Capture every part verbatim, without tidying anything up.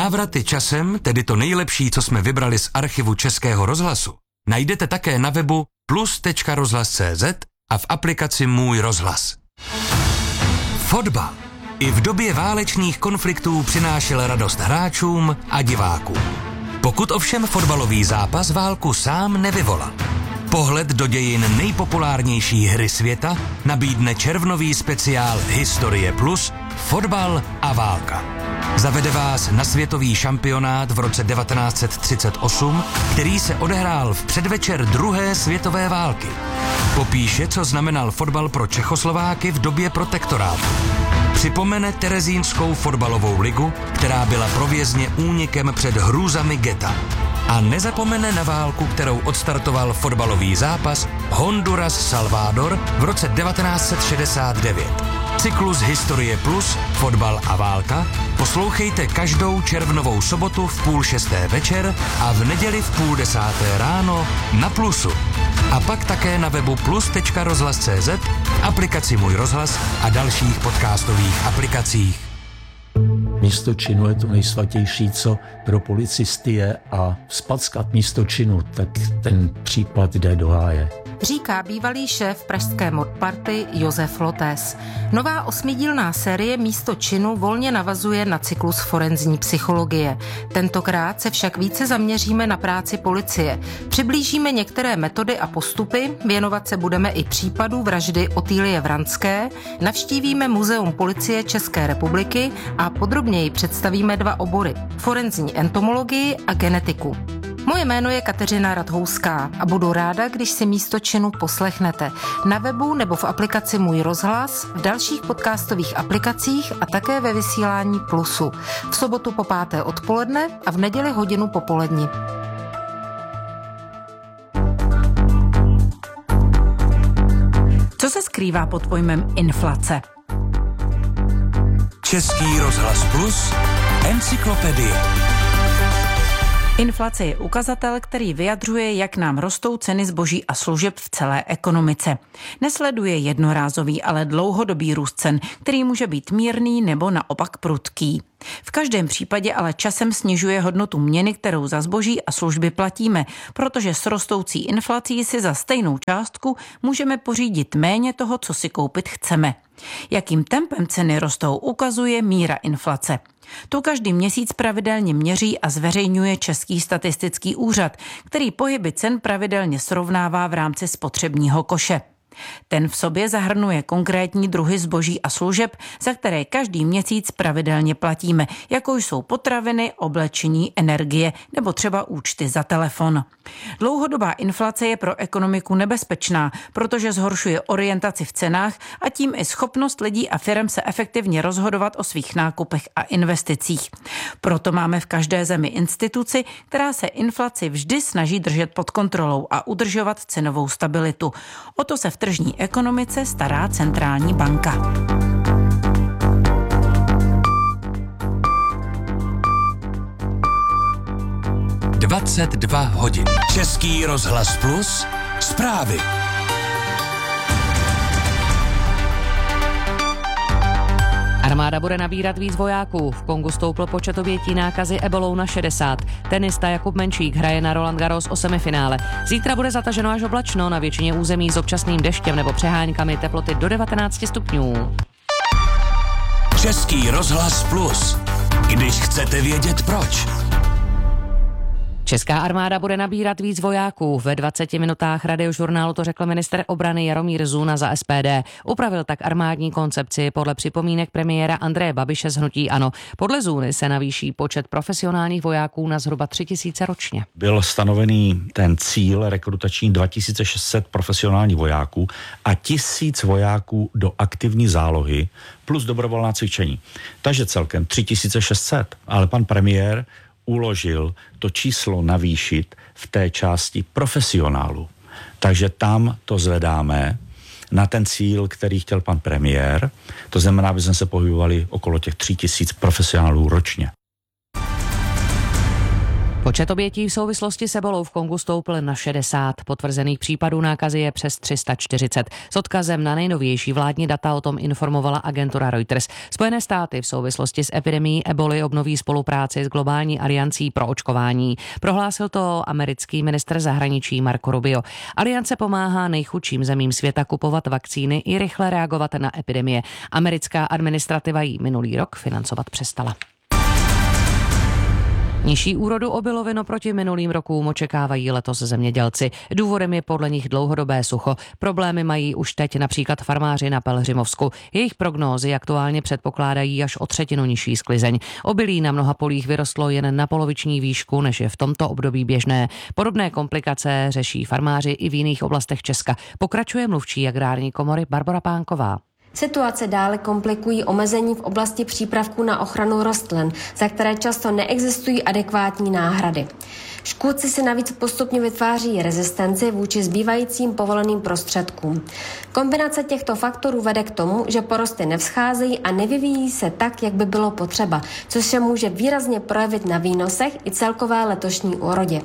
Návraty časem, tedy to nejlepší, co jsme vybrali z archivu Českého rozhlasu, najdete také na webu plus tečka rozhlas tečka cé zet a v aplikaci Můj rozhlas. Fotbal i v době válečných konfliktů přinášel radost hráčům a divákům. Pokud ovšem fotbalový zápas válku sám nevyvolal. Pohled do dějin nejpopulárnější hry světa nabídne červnový speciál Historie plus Fotbal a válka. Zavede vás na světový šampionát v roce devatenáct set třicet osm, který se odehrál v předvečer druhé světové války. Popíše, co znamenal fotbal pro Čechoslováky v době protektorátu. Připomene terezínskou fotbalovou ligu, která byla pro vězně únikem před hrůzami geta. A nezapomene na válku, kterou odstartoval fotbalový zápas Honduras-Salvador v roce devatenáct set šedesát devět. Cyklus Historie plus, Fotbal a válka poslouchejte každou červnovou sobotu v půl šesté večer a v neděli v půl desáté ráno na Plusu. A pak také na webu plus tečka rozhlas tečka cé zet, aplikaci Můj rozhlas a dalších podcastových aplikacích. Místo činu je to nejsvatější, co pro policisty je, a spackat místo činu, tak ten případ jde do háje. Říká bývalý šéf pražské modparty Josef Lotés. Nová osmidílná série Místo činu volně navazuje na cyklus forenzní psychologie. Tentokrát se však více zaměříme na práci policie. Přiblížíme některé metody a postupy, věnovat se budeme i případu vraždy Otýlie Vranské, navštívíme Muzeum policie České republiky a podrobněji představíme dva obory: forenzní entomologii a genetiku. Moje jméno je Kateřina Radhouská a budu ráda, když si Místo činu poslechnete na webu nebo v aplikaci Můj rozhlas, v dalších podcastových aplikacích a také ve vysílání Plusu. V sobotu po páté odpoledne a v neděli hodinu popolední. Co se skrývá pod pojmem inflace? Český rozhlas Plus, encyklopedie. Inflace je ukazatel, který vyjadřuje, jak nám rostou ceny zboží a služeb v celé ekonomice. Nesleduje jednorázový, ale dlouhodobý růst cen, který může být mírný nebo naopak prudký. V každém případě ale časem snižuje hodnotu měny, kterou za zboží a služby platíme, protože s rostoucí inflací si za stejnou částku můžeme pořídit méně toho, co si koupit chceme. Jakým tempem ceny rostou, ukazuje míra inflace. Tu každý měsíc pravidelně měří a zveřejňuje Český statistický úřad, který pohyby cen pravidelně srovnává v rámci spotřebního koše. Ten v sobě zahrnuje konkrétní druhy zboží a služeb, za které každý měsíc pravidelně platíme, jako jsou potraviny, oblečení, energie nebo třeba účty za telefon. Dlouhodobá inflace je pro ekonomiku nebezpečná, protože zhoršuje orientaci v cenách a tím i schopnost lidí a firem se efektivně rozhodovat o svých nákupech a investicích. Proto máme v každé zemi instituci, která se inflaci vždy snaží držet pod kontrolou a udržovat cenovou stabilitu. O to se v tržní ekonomice stará centrální banka. dvacet dva hodin. Český rozhlas Plus, zprávy. Armáda bude nabírat víc vojáků. V Kongu stoupl počet obětí nákazy ebolou na šedesát. Tenista Jakub Menčík hraje na Roland Garros o semifinále. Zítra bude zataženo až oblačno, na většině území s občasným deštěm nebo přeháňkami, teploty do devatenáct stupňů. Český rozhlas Plus. Když chcete vědět proč. Česká armáda bude nabírat víc vojáků. Ve dvaceti minutách radiožurnálu to řekl ministr obrany Jaromír Zuna za S P D. Upravil tak armádní koncepci podle připomínek premiéra Andreje Babiše z hnutí ANO. Podle Zuny se navýší počet profesionálních vojáků na zhruba tři tisíce ročně. Byl stanovený ten cíl rekrutační dva tisíce šest set profesionálních vojáků a tisíc vojáků do aktivní zálohy plus dobrovolná cvičení. Takže celkem tři tisíce šest set. Ale pan premiér uložil to číslo navýšit v té části profesionálu. Takže tam to zvedáme na ten cíl, který chtěl pan premiér. To znamená, aby jsme se pohybovali okolo těch tří tisíc profesionálů ročně. Počet obětí v souvislosti s ebolou v Kongu stoupl na šedesát. Potvrzených případů nákazy je přes tři sta čtyřicet. S odkazem na nejnovější vládní data o tom informovala agentura Reuters. Spojené státy v souvislosti s epidemií eboly obnoví spolupráci s globální aliancí pro očkování. Prohlásil to americký ministr zahraničí Marco Rubio. Aliance pomáhá nejchudším zemím světa kupovat vakcíny i rychle reagovat na epidemie. Americká administrativa ji minulý rok financovat přestala. Nižší úrodu obilovin oproti minulým rokům očekávají letos zemědělci. Důvodem je podle nich dlouhodobé sucho. Problémy mají už teď například farmáři na Pelhřimovsku. Jejich prognózy aktuálně předpokládají až o třetinu nižší sklizeň. Obilí na mnoha polích vyrostlo jen na poloviční výšku, než je v tomto období běžné. Podobné komplikace řeší farmáři i v jiných oblastech Česka. Pokračuje mluvčí agrární komory Barbora Pánková. Situace dále komplikují omezení v oblasti přípravků na ochranu rostlin, za které často neexistují adekvátní náhrady. Škůdci si navíc postupně vytváří rezistenci vůči zbývajícím povoleným prostředkům. Kombinace těchto faktorů vede k tomu, že porosty nevzcházejí a nevyvíjí se tak, jak by bylo potřeba, což se může výrazně projevit na výnosech i celkové letošní úrodě.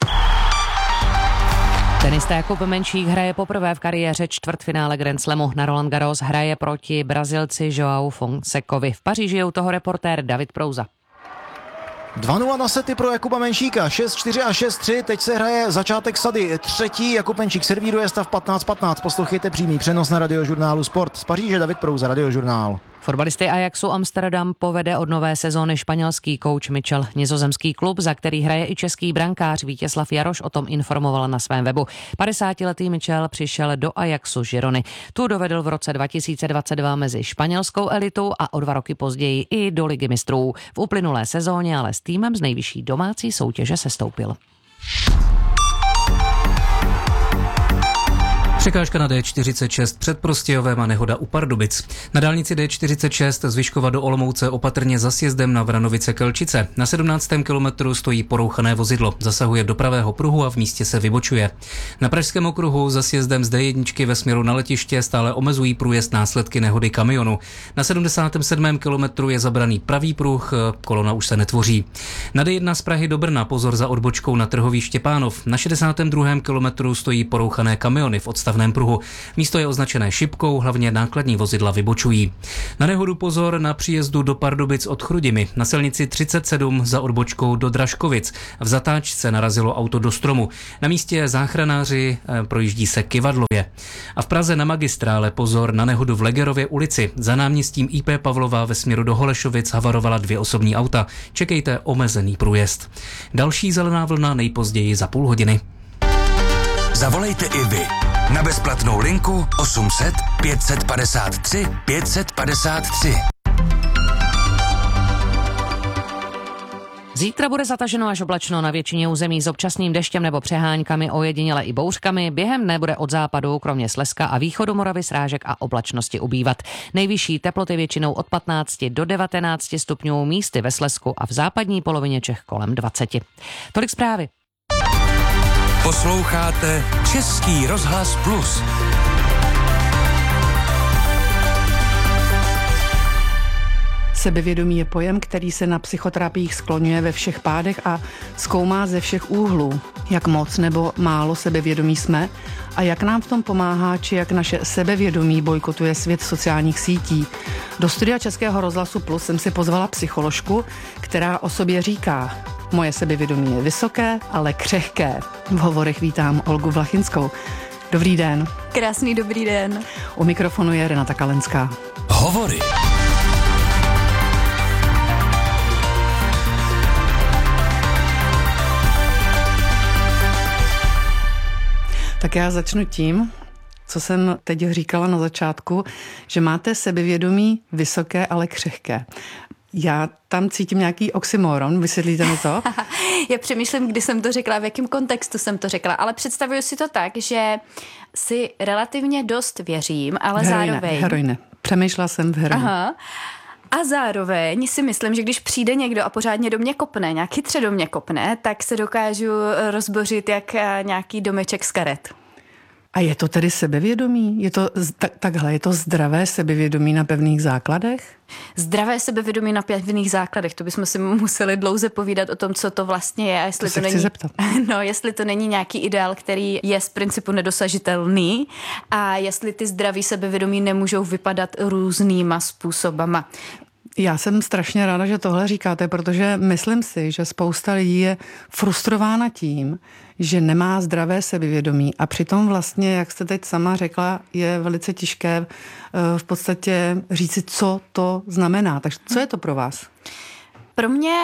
Tenista Jakub Menšík hraje poprvé v kariéře čtvrtfinále Grand Slamu. Na Roland Garros hraje proti Brazilci João Fonsecovi. V Paříži je u toho reportér David Prouza. dva nula na sety pro Jakuba Menšíka, šest čtyři a šest tři, teď se hraje začátek sady třetí, Jakub Menšík servíruje stav patnáct patnáct, poslouchejte přímý přenos na Radiožurnálu Sport. Z Paříže David Prouza, Radiožurnál. Fotbalisty Ajaxu Amsterdam povede od nové sezóny španělský kouč Mitchell. Nizozemský klub, za který hraje i český brankář Vítězslav Jaroš, o tom informoval na svém webu. padesátiletý Mitchell přišel do Ajaxu Girony. Tu dovedl v roce dva tisíce dvacet dva mezi španělskou elitou a o dva roky později i do Ligy mistrů. V uplynulé sezóně ale s týmem z nejvyšší domácí soutěže sestoupil. Překážka na D čtyřicet šest před Prostějovem a nehoda u Pardubic. Na dálnici D čtyřicet šest z Vyškova do Olomouce opatrně za sjezdem na Vranovice Kelčice. Na sedmnáctém kilometru stojí porouchané vozidlo, zasahuje do pravého pruhu a v místě se vybočuje. Na Pražském okruhu za sjezdem z D jedna ve směru na letiště stále omezují průjezd následky nehody kamionu. Na sedmdesátém sedmém kilometru je zabraný pravý pruh, kolona už se netvoří. Na D jedna z Prahy do Brna pozor za odbočkou na trhový Štěpánov. Na šedesátém druhém kilometru stojí porouchané kamiony v odstavném pruhu. Místo je označené šipkou, hlavně nákladní vozidla vybočují. Na nehodu pozor na příjezdu do Pardubic od Chrudimi. Na silnici třicet sedm za odbočkou do Dražkovic. V zatáčce narazilo auto do stromu. Na místě záchranáři projíždí se kyvadlově. A v Praze na magistrále pozor na nehodu v Legerově ulici. Za náměstím I P Pavlova ve směru do Holešovic havarovala dvě osobní auta. Čekejte omezený průjezd. Další zelená vlna nejpozději za půl hodiny. Zavolejte i vy na bezplatnou linku osm set pět set padesát tři pět set padesát tři. Zítra bude zataženo až oblačno na většině území s občasným deštěm nebo přeháňkami, ojediněle i bouřkami. Během dne bude od západu, kromě Slezska a východu Moravy, srážek a oblačnosti ubývat. Nejvyšší teploty většinou od patnácti do devatenácti stupňů, místy ve Slezsku a v západní polovině Čech kolem dvaceti. Tolik zprávy. Posloucháte Český rozhlas Plus. Sebevědomí je pojem, který se na psychoterapiích skloňuje ve všech pádech a zkoumá ze všech úhlů, jak moc nebo málo sebevědomí jsme a jak nám v tom pomáhá, či jak naše sebevědomí bojkotuje svět sociálních sítí. Do studia Českého rozhlasu Plus jsem si pozvala psycholožku, která o sobě říká: moje sebevědomí je vysoké, ale křehké. V hovorech vítám Olgu Vlachinskou. Dobrý den. Krásný dobrý den. U mikrofonu je Renata Kalenská. Hovory. Tak já začnu tím, co jsem teď říkala na začátku, že máte sebevědomí vysoké, ale křehké. Já tam cítím nějaký oxymoron, vysvětlíte mi to? Já přemýšlím, kdy jsem to řekla, v jakém kontextu jsem to řekla, ale představuju si to tak, že si relativně dost věřím, ale heroine, zároveň... Heroine, přemýšlela jsem v heroine. Aha. A zároveň si myslím, že když přijde někdo a pořádně do mě kopne, nějak chytře do mě kopne, tak se dokážu rozbořit jak nějaký domeček z karet. A je to tedy sebevědomí? Je to tak, takhle, je to zdravé sebevědomí na pevných základech? Zdravé sebevědomí na pevných základech, to bychom si museli dlouze povídat o tom, co to vlastně je. A jestli to se to chci není, zeptat. No, jestli to není nějaký ideál, který je z principu nedosažitelný a jestli ty zdraví sebevědomí nemůžou vypadat různýma způsobama. Já jsem strašně ráda, že tohle říkáte, protože myslím si, že spousta lidí je frustrována tím, že nemá zdravé sebevědomí a přitom vlastně, jak jste teď sama řekla, je velice těžké v podstatě říci, co to znamená. Takže co je to pro vás? Pro mě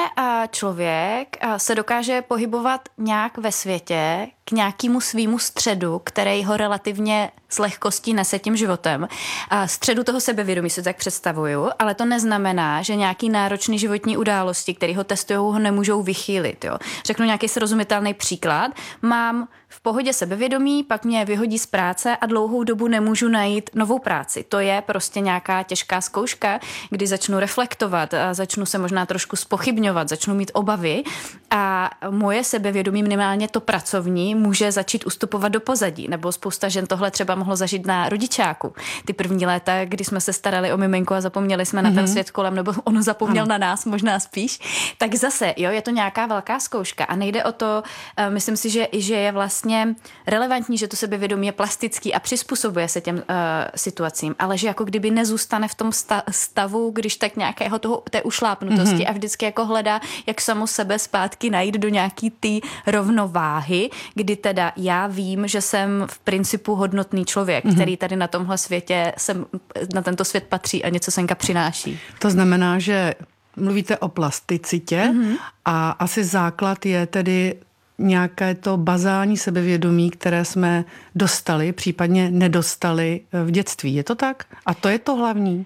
člověk se dokáže pohybovat nějak ve světě k nějakému svýmu středu, který ho relativně s lehkostí nese tím životem. A středu toho sebevědomí si tak představuju, ale to neznamená, že nějaký náročný životní události, který ho testují, ho nemůžou vychýlit. Jo. Řeknu nějaký srozumitelný příklad. Mám v pohodě sebevědomí, pak mě vyhodí z práce a dlouhou dobu nemůžu najít novou práci. To je prostě nějaká těžká zkouška, kdy začnu reflektovat, a začnu se možná trošku zpochybňovat, začnu mít obavy a moje sebevědomí, minimálně to pracovní, může začít ustupovat do pozadí. Nebo spousta žen tohle třeba mohlo zažít na rodičáku. Ty první léta, kdy jsme se starali o miminko a zapomněli jsme mm-hmm. na ten svět kolem, nebo on zapomněl mm. na nás, možná spíš, tak zase, jo, je to nějaká velká zkouška a nejde o to, uh, myslím si, že, že je vlastně relevantní, že to sebevědomí je plastický a přizpůsobuje se těm uh, situacím, ale že jako kdyby nezůstane v tom sta- stavu, když tak nějakého toho, té ušlápnutosti mm-hmm. a vždycky jako hledá, jak samo sebe zpátky najít do nějaký ty rovnováhy, kdy teda já vím, že jsem v principu hodnotný člověk, mm-hmm. který tady na tomhle světě sem, na tento svět patří a něco senka přináší. To znamená, že mluvíte o plasticitě mm-hmm. a asi základ je tedy nějaké to bazální sebevědomí, které jsme dostali, případně nedostali v dětství. Je to tak? A to je to hlavní?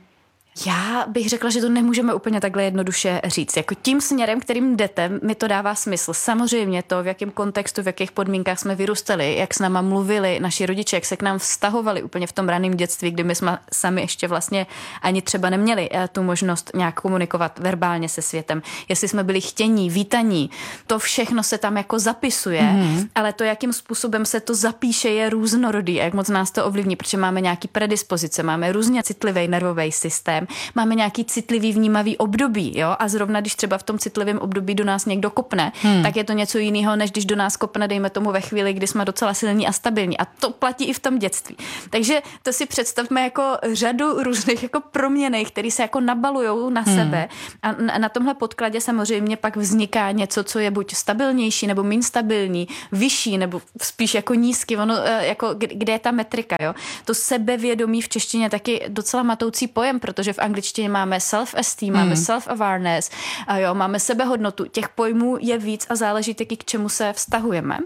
Já bych řekla, že to nemůžeme úplně takhle jednoduše říct. Jako tím směrem, kterým jdete, mi to dává smysl. Samozřejmě to, v jakém kontextu, v jakých podmínkách jsme vyrůstali, jak s náma mluvili naši rodiče, jak se k nám vztahovali úplně v tom raném dětství, kdy my jsme sami ještě vlastně ani třeba neměli tu možnost nějak komunikovat verbálně se světem. Jestli jsme byli chtění, vítaní, to všechno se tam jako zapisuje, mm-hmm. ale to, jakým způsobem se to zapíše, je různorodý a jak moc nás to ovlivní, protože máme nějaký predispozice, máme různě citlivý nervový systém, máme nějaký citlivý vnímavý období, jo? A zrovna když třeba v tom citlivém období do nás někdo kopne, hmm. tak je to něco jiného, než když do nás kopne, dejme tomu ve chvíli, kdy jsme docela silní a stabilní. A to platí i v tom dětství. Takže to si představme jako řadu různých jako proměnej, které se jako nabalujou na hmm. sebe. A na tomhle podkladě samozřejmě pak vzniká něco, co je buď stabilnější, nebo méně stabilní, vyšší, nebo spíš jako nízký, ono, jako, kde je ta metrika, jo? To sebevědomí v češtině je taky docela matoucí pojem, protože v angličtině máme self-esteem, mm. máme self-awareness, a jo, máme sebehodnotu. Těch pojmů je víc a záleží taky, k čemu se vztahujeme.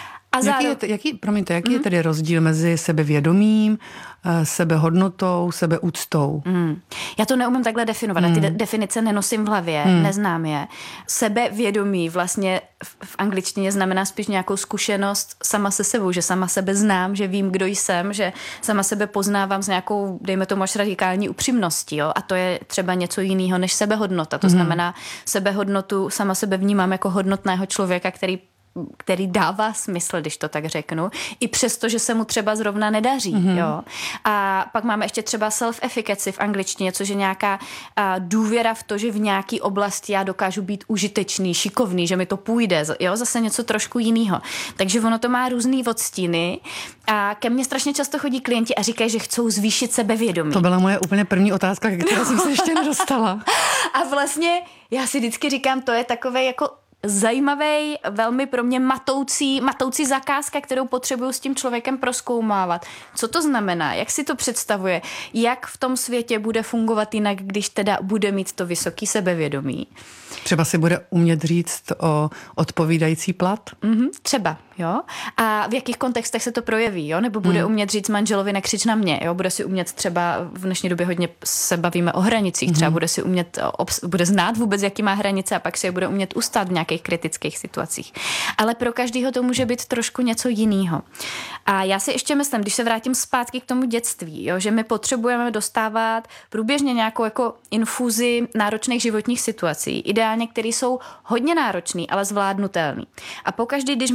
A jaký, je, jaký, promiňte, jaký mm. je tedy rozdíl mezi sebevědomím, sebehodnotou, sebeúctou? Mm. Já to neumím takhle definovat. Mm. Ty de- definice nenosím v hlavě, mm. neznám je. Sebevědomí vlastně v, v angličtině znamená spíš nějakou zkušenost sama se sebou, že sama sebe znám, že vím, kdo jsem, že sama sebe poznávám s nějakou, dejme tomu až radikální upřímností. Jo? A to je třeba něco jiného než sebehodnota. To mm. znamená, sebehodnotu sama sebe vnímám jako hodnotného člověka, který který dává smysl, když to tak řeknu, i přesto, že se mu třeba zrovna nedaří. Mm-hmm. Jo? A pak máme ještě třeba self-efficacy v angličtině, což je nějaká a, důvěra v to, že v nějaké oblasti já dokážu být užitečný, šikovný, že mi to půjde. Jo? Zase něco trošku jiného. Takže ono to má různý odstíny a ke mně strašně často chodí klienti a říkají, že chcou zvýšit sebevědomí. To byla moje úplně první otázka, kterou no. jsem se ještě nedostala. A vlastně já si vždycky říkám, to je takové jako zajímavý, velmi pro mě matoucí, matoucí zakázka, kterou potřebuju s tím člověkem prozkoumávat. Co to znamená? Jak si to představuje? Jak v tom světě bude fungovat jinak, když teda bude mít to vysoký sebevědomí? Třeba si bude umět říct o odpovídající plat? Mm-hmm, třeba, jo. A v jakých kontextech se to projeví, jo? Nebo bude mm. umět říct manželovi nekřič na mě, jo? Bude si umět třeba, v dnešní době hodně se bavíme o hranicích, mm. třeba bude si umět, bude znát vůbec, jaký má hranice a pak si je bude umět ustát v nějakých kritických situacích. Ale pro každého to může být trošku něco jiného. A já si ještě myslím, když se vrátím zpátky k tomu dětství, jo? Že my potřebujeme dostávat průběžně nějakou jako infuzi náročných životních situací, ideálně, které jsou hodně náročný, ale zvládnutelný. A pokaždý, když my v tom svém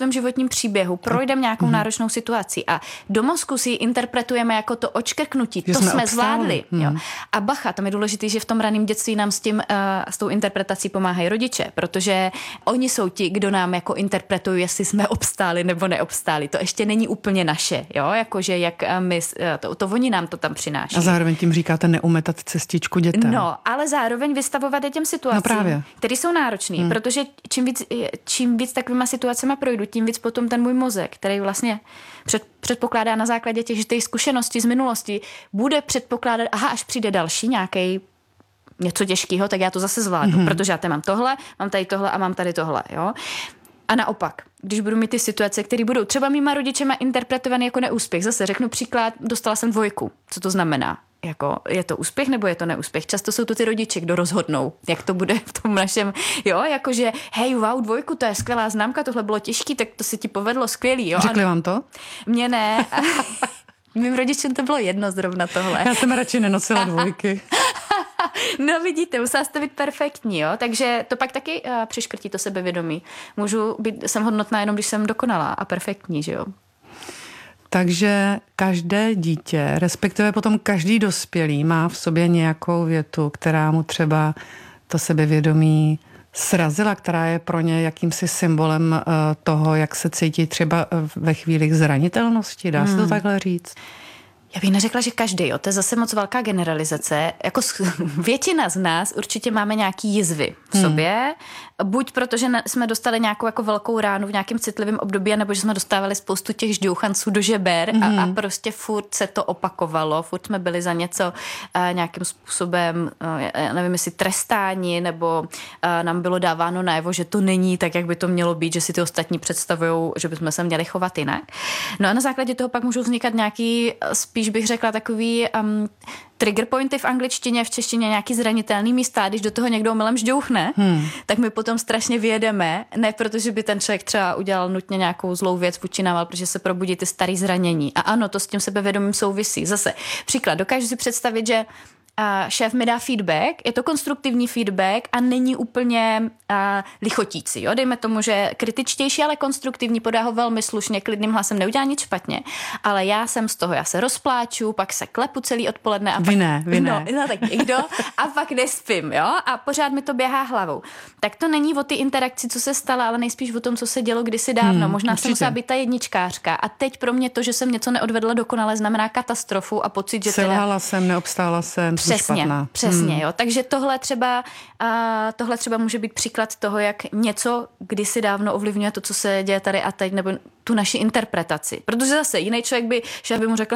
svém životním příběhu projdeme nějakou mm. náročnou situaci a do mozku si ji interpretujeme jako to očkrknutí, že to jsme, jsme zvládli. Mm. Jo. A bacha, tam je důležité, že v tom raném dětství nám s tím, uh, s tou interpretací pomáhají rodiče, protože oni jsou ti, kdo nám jako interpretují, jestli jsme obstáli nebo neobstáli. To ještě není úplně naše, jo, jakože jak my, to, to oni nám to tam přináší. A zároveň tím říkáte neumetat cestičku dětem. No, ale zároveň vystavovat je těm situacím, no které jsou náročné, hmm. protože čím víc, čím víc takovýma situacema projdu, tím víc potom ten můj mozek, který vlastně před, předpokládá na základě těch, těch zkušeností z minulosti, bude předpokládat, aha, až přijde další nějaký něco těžkého, tak já to zase zvládnu, hmm. protože já tady mám tohle, mám tady tohle a mám tady tohle, jo. A naopak, když budu mít ty situace, které budou třeba mýma rodičema interpretované jako neúspěch. Zase řeknu příklad, dostala jsem dvojku. Co to znamená? Jako, je to úspěch nebo je to neúspěch? Často jsou to ty rodiče, kdo rozhodnou, jak to bude v tom našem, jo, jakože hej, wow, dvojku, to je skvělá známka, tohle bylo těžký, tak to se ti povedlo, skvělý, jo. Řekli vám to? Mně ne. Mým rodičům to bylo jedno zrovna tohle. Já jsem radši nenosila dvojky. No vidíte, musela jste být perfektní, jo? Takže to pak taky uh, přiškrtí to sebevědomí. Můžu být, jsem hodnotná jenom, když jsem dokonalá a perfektní, že jo? Takže každé dítě, respektive potom každý dospělý má v sobě nějakou větu, která mu třeba to sebevědomí srazila, která je pro ně jakýmsi symbolem uh, toho, jak se cítí třeba ve chvíli zranitelnosti. Dá hmm. se to takhle říct? Já bych neřekla, že každý, jo, to je zase moc velká generalizace. Jako většina z nás určitě máme nějaký jizvy v sobě, hmm. buď protože jsme dostali nějakou jako velkou ránu v nějakém citlivém období, nebo že jsme dostávali spoustu těch žďouchanců do žeber hmm. a, a prostě furt se to opakovalo, furt jsme byli za něco uh, nějakým způsobem, uh, já nevím, jestli trestáni, nebo uh, nám bylo dáváno najevo, že to není tak, jak by to mělo být, že si ty ostatní představují, že bychom se měli chovat jinak. No a na základě toho pak můžou vznikat nějaký spíš bych řekla takový um, trigger pointy v angličtině, v češtině nějaký zranitelný místa, když do toho někdo omylem žďouchne, hmm. tak my potom strašně vyjedeme, ne protože by ten člověk třeba udělal nutně nějakou zlou věc vůči nám, ale protože se probudí ty starý zranění. A ano, to s tím sebevědomím souvisí. Zase příklad, dokážu si představit, že a šéf mi dá feedback, je to konstruktivní feedback a není úplně a, lichotící. Jo? Dejme tomu, že kritičtější, ale konstruktivní, podá ho velmi slušně, klidným hlasem, neudělá nic špatně, ale já jsem z toho, já se rozpláču, pak se klepu celý odpoledne a pak... Vy ne, vy ne. No, no tak někdo a pak nespím, jo? A pořád mi to běhá hlavou. Tak to není o ty interakci, co se stalo, ale nejspíš o tom, co se dělo kdysi dávno. Hmm, Možná jsem musela být ta jedničkářka a teď pro mě to, že jsem něco neodvedla dokonale, znamená katastrofu a pocit, že selhala teda... jsem, neobstála jsem. Přesně, špatná. přesně, hmm. jo. Takže tohle třeba, a tohle třeba může být příklad toho, jak něco kdysi dávno ovlivňuje to, co se děje tady a teď, nebo tu naši interpretaci. Protože zase jiný člověk by, že by mu řekl,